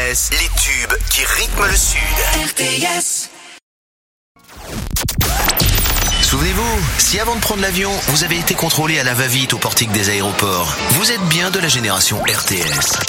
RTS, les tubes qui rythment le Sud. RTS. Souvenez-vous, si avant de prendre l'avion, vous avez été contrôlé à la va-vite au portique des aéroports, vous êtes bien de la génération RTS.